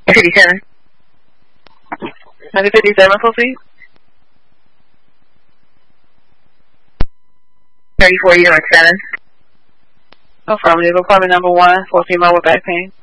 57. 157, please. 34 unit 7. Affirmative. Appointment number 1 for female with back pain.